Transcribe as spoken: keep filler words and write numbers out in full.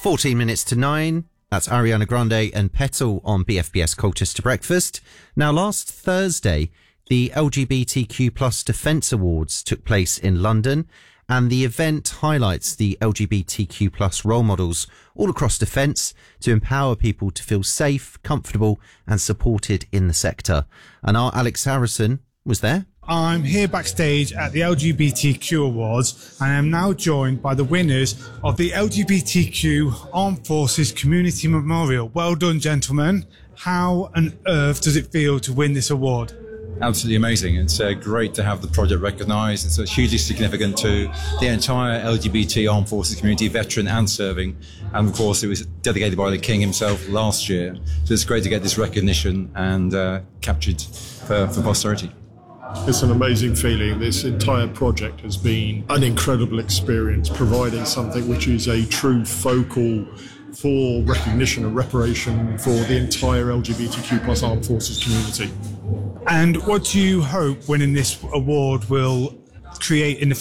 fourteen minutes to nine. That's Ariana Grande and Petal on B F B S Colchester Breakfast. Now, last Thursday, the L G B T Q plus Defence Awards took place in London, and the event highlights the L G B T Q plus role models all across defence to empower people to feel safe, comfortable and supported in the sector. And our Alex Harrison was there. I'm here backstage at the L G B T Q Awards, and I'm now joined by the winners of the L G B T Q Armed Forces Community Memorial. Well done, gentlemen. How on earth does it feel to win this award? Absolutely amazing. It's uh, great to have the project recognised. It's uh, hugely significant to the entire L G B T Armed Forces community, veteran and serving. And of course, it was dedicated by the King himself last year. So it's great to get this recognition and uh, captured for, for posterity. It's an amazing feeling. This entire project has been an incredible experience, providing something which is a true focal for recognition and reparation for the entire L G B T Q plus Armed Forces community. And what do you hope winning this award will create in the